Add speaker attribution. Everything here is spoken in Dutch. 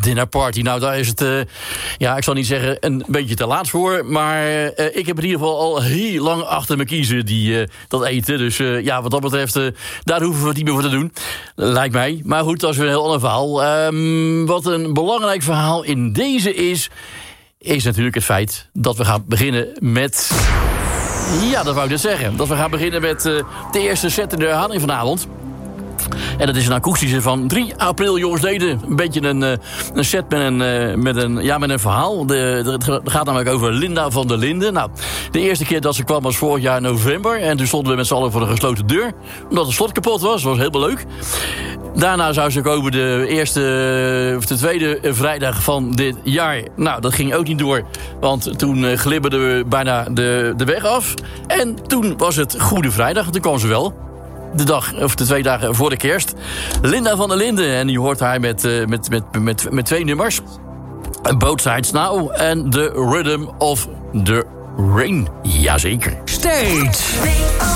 Speaker 1: Dinner Party. Nou, daar is het, ik zal niet zeggen een beetje te laat voor. Maar ik heb in ieder geval al heel lang achter me kiezen, dat eten. Dus wat dat betreft, daar hoeven we het niet meer voor te doen. Lijkt mij. Maar goed, dat is weer een heel ander verhaal. Wat een belangrijk verhaal in deze is natuurlijk het feit dat we gaan beginnen met... Ja, dat wou ik dus zeggen. Dat we gaan beginnen met de eerste set in de herhaling vanavond. En dat is een akoestische van 3 april jongsleden. Een beetje een set met een verhaal. Het gaat namelijk over Linda van der Linden. Nou, de eerste keer dat ze kwam was vorig jaar november. En toen stonden we met z'n allen voor een gesloten deur. Omdat het slot kapot was. Dat was helemaal leuk. Daarna zou ze komen de tweede vrijdag van dit jaar. Nou, dat ging ook niet door. Want toen glibberden we bijna de weg af. En toen was het Goede Vrijdag. Toen kwam ze wel. De 2 dagen voor de kerst. Linda van der Linden. En je hoort haar met 2 nummers. Both Sides Now en The Rhythm of the Rain. Jazeker.
Speaker 2: Stage.